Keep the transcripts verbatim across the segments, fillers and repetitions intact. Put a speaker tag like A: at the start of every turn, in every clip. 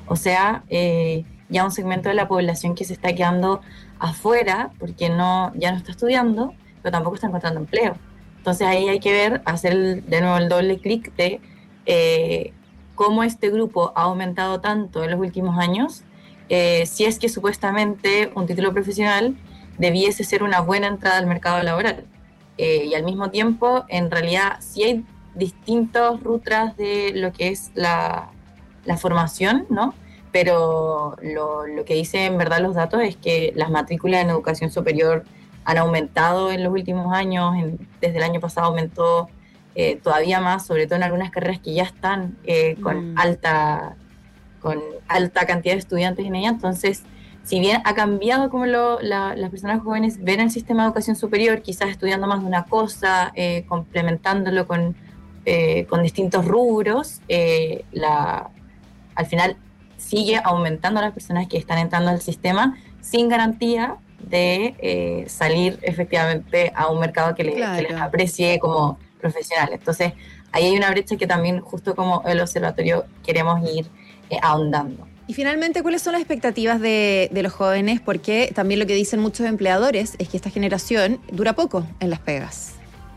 A: O sea, eh, ya un segmento de la población que se está quedando afuera porque no, ya no está estudiando, pero tampoco está encontrando empleo. Entonces ahí hay que ver, hacer el, de nuevo el doble clic de eh, cómo este grupo ha aumentado tanto en los últimos años, eh, si es que supuestamente un título profesional debiese ser una buena entrada al mercado laboral. Eh, y al mismo tiempo, en realidad, sí hay distintas rutas de lo que es la, la formación, ¿no? Pero lo, lo que dicen en verdad los datos es que las matrículas en educación superior han aumentado en los últimos años, en, desde el año pasado aumentó eh, todavía más, sobre todo en algunas carreras que ya están eh, con, mm. alta, con alta cantidad de estudiantes en ella. Entonces, si bien ha cambiado como lo, la, las personas jóvenes ven el sistema de educación superior, quizás estudiando más de una cosa, eh, complementándolo con, eh, con distintos rubros, eh, la, al final sigue aumentando las personas que están entrando al sistema sin garantía de eh, salir efectivamente a un mercado que, le, claro. que les aprecie como profesionales. Entonces, ahí hay una brecha que también, justo como el observatorio, queremos ir eh, ahondando.
B: Y finalmente, ¿cuáles son las expectativas de, de los jóvenes? Porque también lo que dicen muchos empleadores es que esta generación dura poco en las pegas.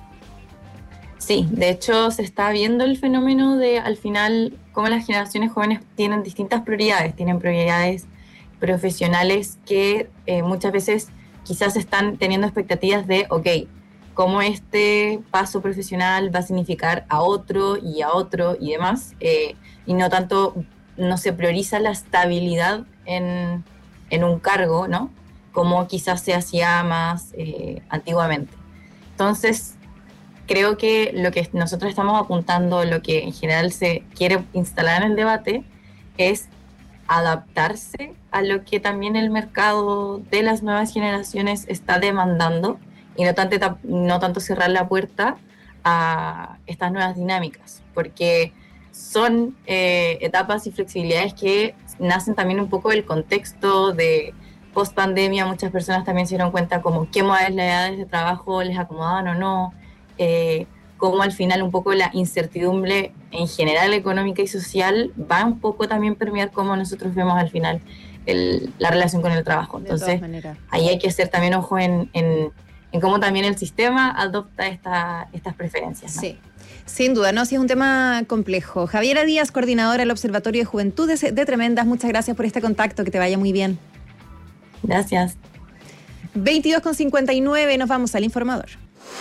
A: Sí, de hecho se está viendo el fenómeno de, al final, cómo las generaciones jóvenes tienen distintas prioridades, tienen prioridades profesionales que eh, muchas veces quizás están teniendo expectativas de, ok, cómo este paso profesional va a significar a otro y a otro y demás, eh, y no tanto, no se prioriza la estabilidad en, en un cargo, ¿no? Como quizás se hacía más eh, antiguamente. Entonces, creo que lo que nosotros estamos apuntando, lo que en general se quiere instalar en el debate, es adaptarse a lo que también el mercado de las nuevas generaciones está demandando y no tanto, no tanto cerrar la puerta a estas nuevas dinámicas, porque son eh, etapas y flexibilidades que nacen también un poco del contexto de post-pandemia. Muchas personas también se dieron cuenta como qué modalidades de trabajo les acomodaban o no, eh, cómo al final un poco la incertidumbre en general económica y social va un poco también permear cómo nosotros vemos al final el, la relación con el trabajo. Entonces, ahí hay que hacer también ojo en, en, en cómo también el sistema adopta esta, estas preferencias, ¿no?
B: Sí. Sin duda, no, sí es un tema complejo. Javiera Díaz, coordinadora del Observatorio de Juventudes de Tremendas, muchas gracias por este contacto, que te vaya muy bien.
A: Gracias.
B: veintidós con cincuenta y nueve, nos vamos al informador.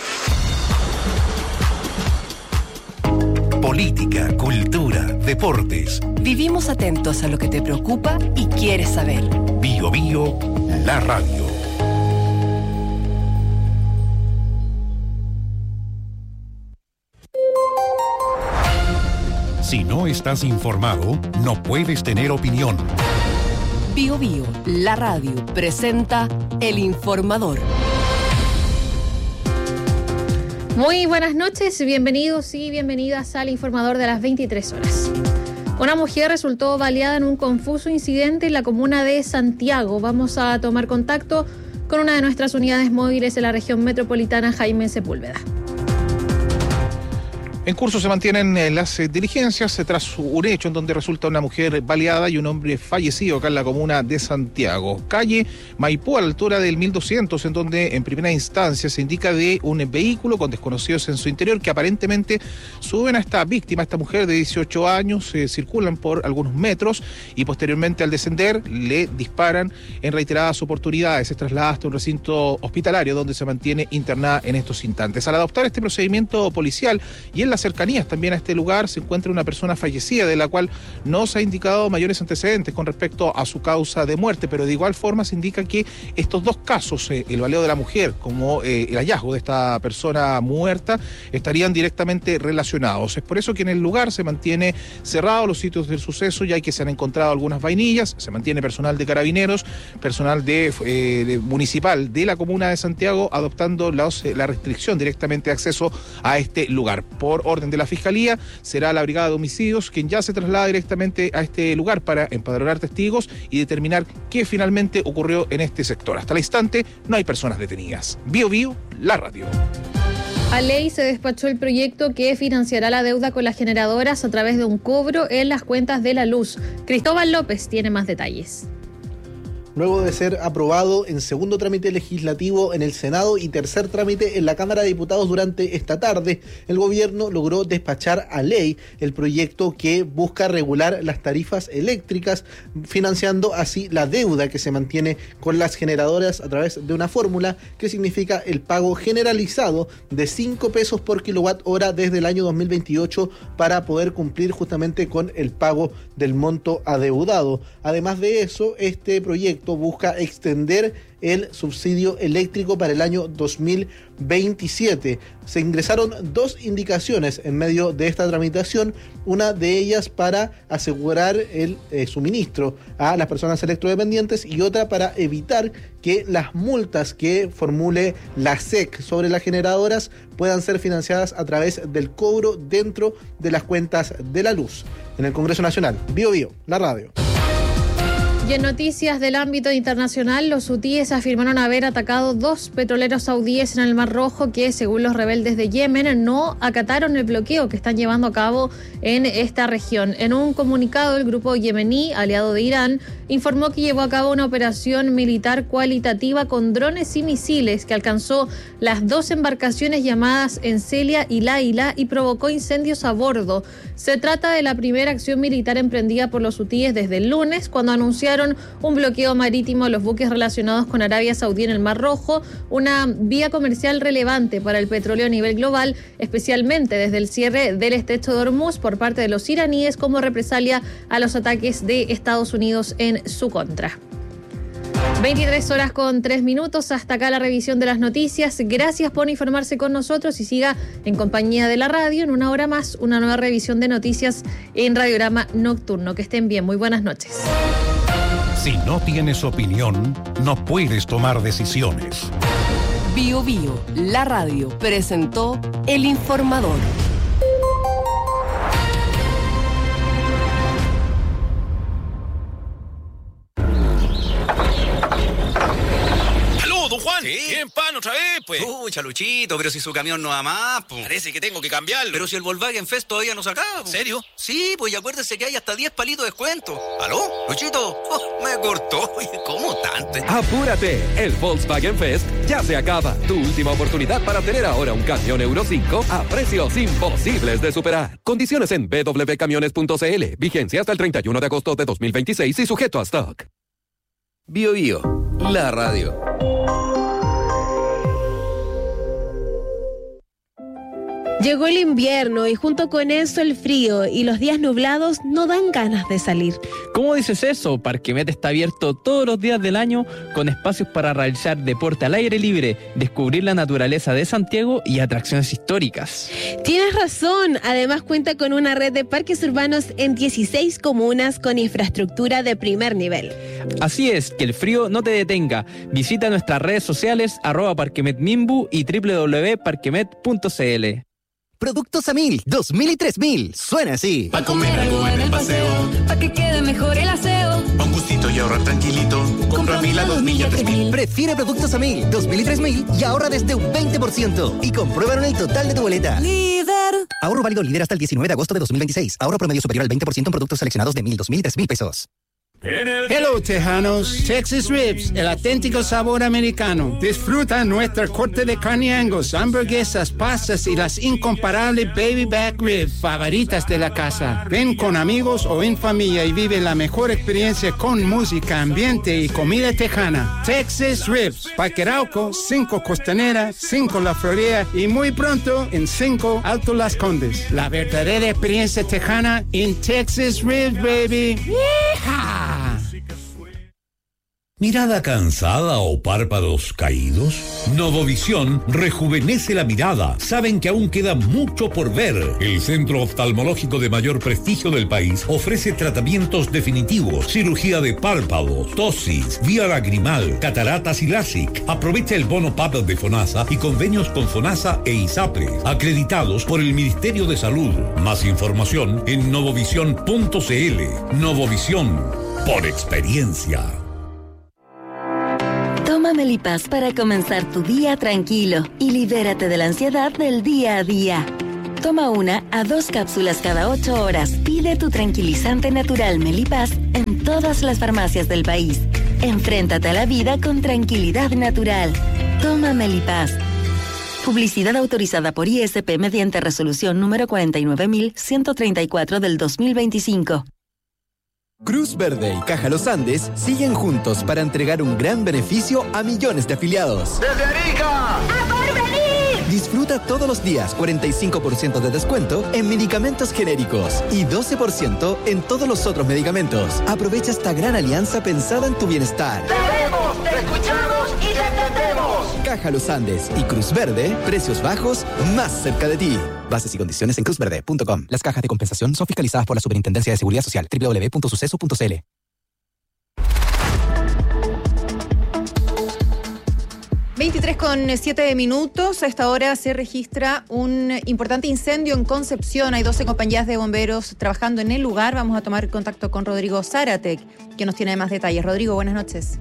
C: Política, cultura, deportes.
D: Vivimos atentos a lo que te preocupa y quieres saber.
C: Bio Bio, la radio. Si no estás informado, no puedes tener opinión.
D: Bio Bio, la radio, presenta El Informador.
E: Muy buenas noches, bienvenidos y bienvenidas al Informador de las veintitrés horas. Una mujer resultó baleada en un confuso incidente en la comuna de Santiago. Vamos a tomar contacto con una de nuestras unidades móviles en la región metropolitana, Jaime Sepúlveda.
F: En curso se mantienen las diligencias tras un hecho en donde resulta una mujer baleada y un hombre fallecido acá en la comuna de Santiago. Calle Maipú, a la altura del mil doscientos, en donde en primera instancia se indica de un vehículo con desconocidos en su interior que aparentemente suben a esta víctima, a esta mujer de dieciocho años, eh, circulan por algunos metros y posteriormente al descender le disparan en reiteradas oportunidades. Se traslada hasta un recinto hospitalario donde se mantiene internada en estos instantes. Al adoptar este procedimiento policial y en la cercanías también a este lugar se encuentra una persona fallecida de la cual no se ha indicado mayores antecedentes con respecto a su causa de muerte, pero de igual forma se indica que estos dos casos, eh, el baleo de la mujer como eh, el hallazgo de esta persona muerta, estarían directamente relacionados. Es por eso que en el lugar se mantiene cerrado los sitios del suceso, ya que se han encontrado algunas vainillas, se mantiene personal de carabineros, personal de, eh, de municipal de la comuna de Santiago adoptando los, eh, la restricción directamente de acceso a este lugar. Por orden de la Fiscalía, será la Brigada de Homicidios quien ya se traslada directamente a este lugar para empadronar testigos y determinar qué finalmente ocurrió en este sector. Hasta el instante no hay personas detenidas. Bio Bio, la radio.
E: A ley se despachó el proyecto que financiará la deuda con las generadoras a través de un cobro en las cuentas de la luz. Cristóbal López tiene más detalles.
G: Luego de ser aprobado en segundo trámite legislativo en el Senado y tercer trámite en la Cámara de Diputados durante esta tarde, el gobierno logró despachar a ley el proyecto que busca regular las tarifas eléctricas, financiando así la deuda que se mantiene con las generadoras a través de una fórmula que significa el pago generalizado de cinco pesos por kilowatt hora desde el año dos mil veintiocho para poder cumplir justamente con el pago del monto adeudado. Además de eso, este proyecto busca extender el subsidio eléctrico para el año dos mil veintisiete. Se ingresaron dos indicaciones en medio de esta tramitación, una de ellas para asegurar el eh, suministro a las personas electrodependientes y otra para evitar que las multas que formule la S E C sobre las generadoras puedan ser financiadas a través del cobro dentro de las cuentas de la luz. En el Congreso Nacional, Bio Bio, la radio.
E: Y en noticias del ámbito internacional, los hutíes afirmaron haber atacado dos petroleros saudíes en el Mar Rojo que, según los rebeldes de Yemen, no acataron el bloqueo que están llevando a cabo en esta región. En un comunicado, el grupo yemení, aliado de Irán, informó que llevó a cabo una operación militar cualitativa con drones y misiles que alcanzó las dos embarcaciones llamadas Encelia y Laila y provocó incendios a bordo. Se trata de la primera acción militar emprendida por los hutíes desde el lunes, cuando anunciaron un bloqueo marítimo a los buques relacionados con Arabia Saudí en el Mar Rojo, una vía comercial relevante para el petróleo a nivel global, especialmente desde el cierre del estrecho de Hormuz por parte de los iraníes como represalia a los ataques de Estados Unidos en su contra. veintitrés horas con tres minutos, hasta acá la revisión de las noticias. Gracias por informarse con nosotros y siga en compañía de la radio. En una hora más, una nueva revisión de noticias en Radiograma Nocturno. Que estén bien, muy buenas noches.
C: Si no tienes opinión, no puedes tomar decisiones.
D: Bio Bio, la radio, presentó El Informador.
H: Don Juan,
I: ¿sí?
H: ¿Tienen pan otra vez, pues?
I: Pucha, Luchito, pero si su camión no va más, pues.
H: Parece que tengo que cambiarlo.
I: Pero si el Volkswagen Fest todavía no se acaba,
H: ¿En serio?
I: Sí, pues y acuérdese que hay hasta diez palitos de descuento. ¿Aló? Luchito, oh, me cortó. ¿Cómo tanto?
J: ¡Apúrate! El Volkswagen Fest ya se acaba. Tu última oportunidad para tener ahora un camión Euro cinco a precios imposibles de superar. Condiciones en b w camiones punto c l. Vigencia hasta el treinta y uno de agosto de dos mil veintiséis y sujeto a stock.
K: Bio Bio, la radio.
L: Llegó el invierno y junto con eso el frío y los días nublados no dan ganas de salir.
M: ¿Cómo dices eso? Parquemet está abierto todos los días del año con espacios para realizar deporte al aire libre, descubrir la naturaleza de Santiago y atracciones históricas.
L: Tienes razón, además cuenta con una red de parques urbanos en dieciséis comunas con infraestructura de primer nivel.
M: Así es, que el frío no te detenga. Visita nuestras redes sociales arroba parquemetmimbu y doble u doble u doble u punto parquemet punto c l.
N: Productos a mil, dos mil y tres mil. Suena así.
O: Pa' comer algo en el paseo.
P: Pa' que quede mejor el aseo.
O: Pa' un gustito y ahorrar tranquilito. Compra a mil a dos mil y a tres mil.
N: Prefiere productos a mil, dos mil y tres mil y ahorra desde un veinte por ciento. Y compruébalo en el total de tu boleta.
P: Líder.
N: Ahorro válido líder hasta el diecinueve de agosto de dos mil veintiséis. Ahorro promedio superior al veinte por ciento en productos seleccionados de mil, dos mil y tres mil pesos.
Q: Hello, tejanos. Texas Ribs, el auténtico sabor americano. Disfruta nuestra corte de carne Angus, hamburguesas, pastas y las incomparables baby back ribs favoritas de la casa. Ven con amigos o en familia y vive la mejor experiencia con música, ambiente y comida tejana. Texas Ribs, Parque Arauco, cinco Costanera, cinco La Florida y muy pronto en cinco Alto Las Condes. La verdadera experiencia tejana en Texas Ribs, baby. ¡Yeehaw!
R: ¿Mirada cansada o párpados caídos? Novovisión rejuvenece la mirada. Saben que aún queda mucho por ver. El centro oftalmológico de mayor prestigio del país ofrece tratamientos definitivos, cirugía de párpados, tosis, vía lagrimal, cataratas y LASIK. Aprovecha el bono P A P de FONASA y convenios con FONASA e ISAPRE, acreditados por el Ministerio de Salud. Más información en novovisión punto c l. Novovisión, por experiencia.
S: Toma Melipaz para comenzar tu día tranquilo y libérate de la ansiedad del día a día. Toma una a dos cápsulas cada ocho horas. Pide tu tranquilizante natural Melipaz en todas las farmacias del país. Enfréntate a la vida con tranquilidad natural. Toma Melipaz. Publicidad autorizada por I S P mediante resolución número cuarenta y nueve mil ciento treinta y cuatro del dos mil veinticinco.
T: Cruz Verde y Caja Los Andes siguen juntos para entregar un gran beneficio a millones de afiliados.
U: ¡Desde Arica! ¡A Porvenir!
T: Disfruta todos los días cuarenta y cinco por ciento de descuento en medicamentos genéricos y doce por ciento en todos los otros medicamentos. Aprovecha esta gran alianza pensada en tu bienestar.
U: ¡Te vemos, te escuchamos y te entendemos!
T: Caja Los Andes y Cruz Verde, precios bajos más cerca de ti. Bases y condiciones en cruz verde punto com. Las cajas de compensación son fiscalizadas por la Superintendencia de Seguridad Social. doble u doble u doble u punto suceso punto c l.
B: veintitrés con siete minutos. A esta hora se registra un importante incendio en Concepción. Hay doce compañías de bomberos trabajando en el lugar. Vamos a tomar contacto con Rodrigo Zárate, que nos tiene más detalles. Rodrigo, buenas noches.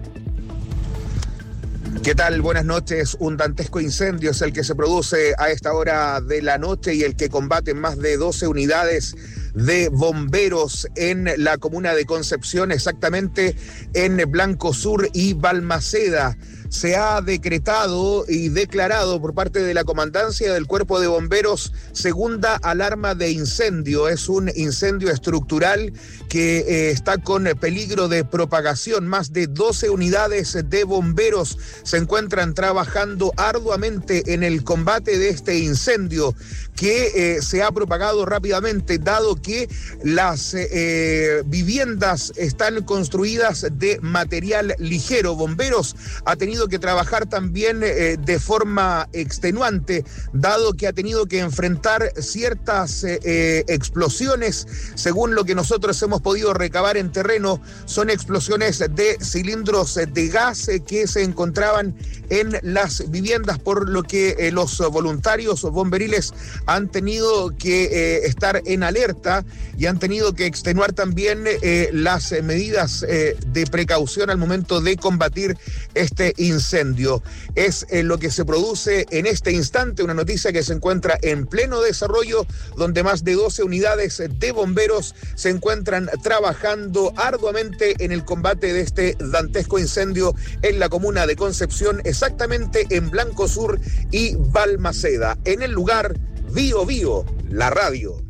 V: ¿Qué tal? Buenas noches. Un dantesco incendio es el que se produce a esta hora de la noche y el que combaten más de doce unidades de bomberos en la comuna de Concepción, exactamente en Blanco Sur y Balmaceda. Se ha decretado y declarado por parte de la Comandancia del Cuerpo de Bomberos segunda alarma de incendio. Es un incendio estructural que eh, está con peligro de propagación. Más de doce unidades de bomberos se encuentran trabajando arduamente en el combate de este incendio que eh, se ha propagado rápidamente, dado que las eh, viviendas están construidas de material ligero. Bomberos ha tenido que trabajar también eh, de forma extenuante, dado que ha tenido que enfrentar ciertas eh, eh, explosiones. Según lo que nosotros hemos podido recabar en terreno, son explosiones de cilindros de gas eh, que se encontraban en las viviendas, por lo que eh, los voluntarios bomberiles han tenido que eh, estar en alerta y han tenido que extenuar también eh, las eh, medidas eh, de precaución al momento de combatir este incendio. Es eh, lo que se produce en este instante, una noticia que se encuentra en pleno desarrollo, donde más de doce unidades de bomberos se encuentran trabajando arduamente en el combate de este dantesco incendio en la comuna de Concepción, exactamente en Blanco Sur y Balmaceda. En el lugar, Bío Bío, la radio.